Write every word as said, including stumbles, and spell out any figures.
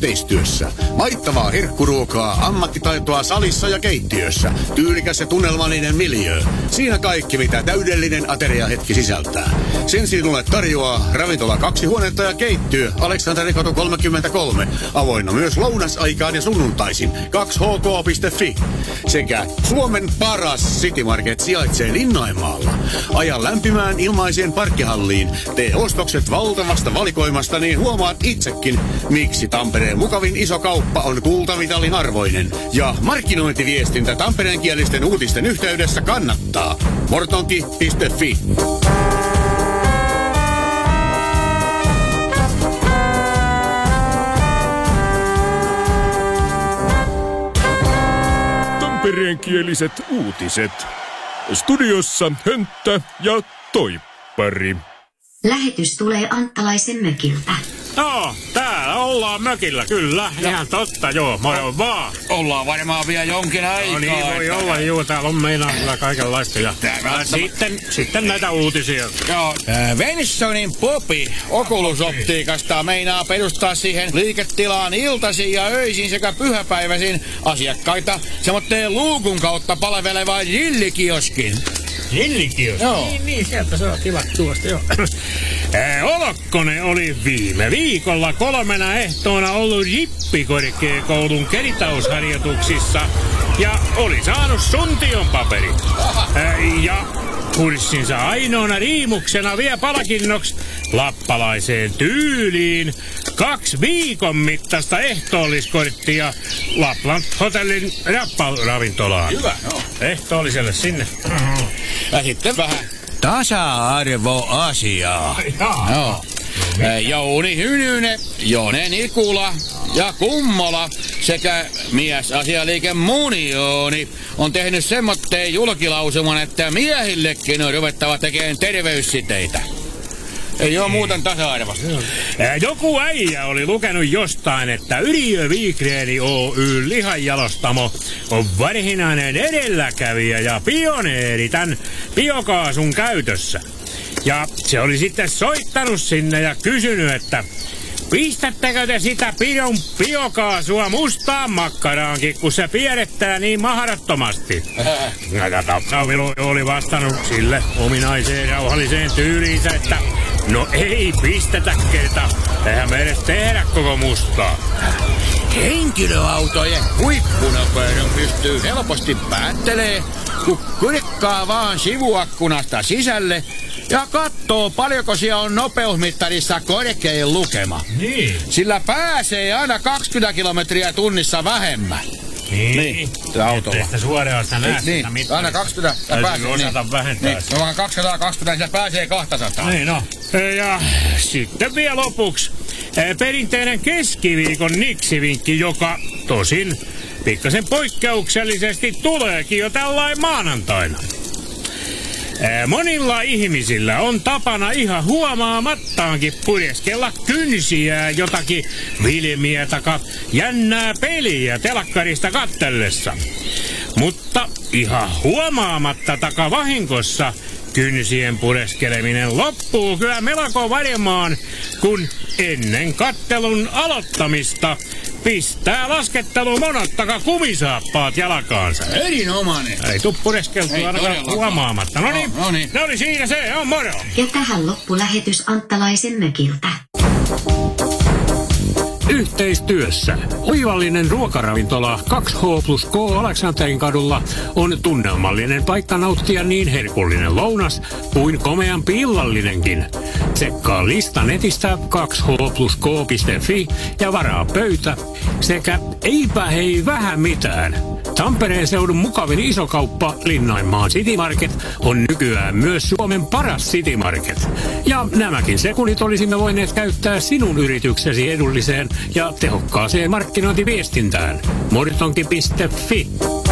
yhteistyössä. Maittavaa herkkuruokaa, ammattitaitoa salissa ja keittiössä. Tyylikäs ja tunnelmallinen miljöö. Siinä kaikki, mitä täydellinen ateriahetki sisältää. Sen sinulle tarjoaa ravintola kaksi huonetta ja keittiö Aleksanterikatu kolmekymmentäkolme. Avoinna myös lounasaikaan ja sunnuntaisin kaksi h k piste f i. Sekä Suomen paras City Market sijaitsee Linnainmaalla. Aja lämpimään ilmaiseen parkkihalliin. Tee ostokset valtavasta valikoimasta, niin huomaat itsekin, miksi Tampereen mukavin iso kauppa on kultamitalin arvoinen. Ja markkinointiviestintä tampereenkielisten uutisten yhteydessä kannattaa. mortonki piste f i. Tampereenkieliset uutiset. Studiossa Hönttä ja Toippari. Lähetys tulee Anttalaisen mökiltä. No, täällä ollaan mökillä, kyllä. Ja. Ihan totta, joo, moro vaan. Ollaan varmaan vielä jonkin aikaa. No niin, voi että... olla, juu, täällä on meinaa kyllä kaikenlaista. Ja sitten, sitten näitä uutisia. Joo, äh, Vensonin Popi Oculus-optiikasta meinaa perustaa siihen liiketilaan iltaisin ja öisin sekä pyhäpäiväisin asiakkaita semmoitteen luukun kautta palvelevaan jillikioskin. Jillikios? Joo. Niin, niin, sieltä saa tilattua vasta, joo. Ää, Olokkonen oli viime viikolla kolmena ehtoona ollut Jippikorkeakoulun kertausharjoituksissa ja oli saanut suntion paperit. Ää, ja kurssinsa ainoana riimuksena vie palkinnoksi lappalaiseen tyyliin kaksi viikon mittaista ehtoolliskorttia Lapland Hotellin rapparavintolaan. Hyvä, joo. Ehtoolliselle sinne. Ja sitten vähän tasa-arvoasiaa. Joo. Jouni Hynynen, Jone Nikula ja Kummola sekä miesasialiike Munioni on tehnyt semmoitteen julkilausuman, että miehillekin on ruvettava tekemään terveyssiteitä. Ei oo muuten tasa-arvosta. Joku äijä oli lukenut jostain, että Yrjö Viikreeni Oy lihanjalostamo on varsinainen edelläkävijä ja pioneeri tämän biokaasun käytössä. Ja se oli sitten soittanut sinne ja kysynyt, että pistättekö te sitä pion biokaasua mustaan makkaraankin, kun se piirrettää niin mahdottomasti? Tappavelu oli vastannut sille ominaiseen rauhalliseen tyyliinsä, että no ei pistetä kerta, eihän me edes tehdä koko mustaa. Henkilöautojen huippunopeuden pystyy helposti päättelee, kun kurkkaa vaan sivuakkunasta sisälle ja katsoo paljonko siellä on nopeusmittarissa korkein lukema. Niin. Sillä pääsee aina kaksikymmentä kilometriä tunnissa vähemmän. Niin, niin se autolla. Etteistä suoraan sitä näe niin, sitä mittarista. aina kaksikymmentä ja pääsee. osata niin. vähentää niin. No vaan kaksisataakaksikymmentä, niin pääsee kaksisataa. Niin no. Ja sitten vielä lopuksi perinteinen keskiviikon niksivinkki, joka tosin pikkasen poikkeuksellisesti tuleekin jo tällain maanantaina. Monilla ihmisillä on tapana ihan huomaamattaankin pureskella kynsiä jotakin filmiä taka jännää peliä telakkarista kattellessa. Mutta ihan huomaamatta taka vahingossa kynsien pureskeleminen loppuu kyllä melko varmaan, kun ennen kattelun aloittamista pistää lasketteluun monottaka kumisaappaat jalkaansa. Erinomainen. Ei tuu pureskeltua ainakaan huomaamatta. No niin, no niin. No niin, siinä se on, moro. Ja tähän loppulähetys Anttalaisen mökiltä. Yhteistyössä oivallinen ruokaravintola kaksi H plus K Aleksanterin kadulla on tunnelmallinen paikka nauttia niin herkullinen lounas kuin komeampi illallinenkin. Tsekkaa lista netistä kaksi H plus K piste f i ja varaa pöytä sekä eipä hei vähän mitään. Tampereen seudun mukavin isokauppa Linnainmaan City Market on nykyään myös Suomen paras City Market. Ja nämäkin sekunnit olisimme voineet käyttää sinun yrityksesi edulliseen ja tehokkaaseen markkinointiviestintään. mortonki piste f i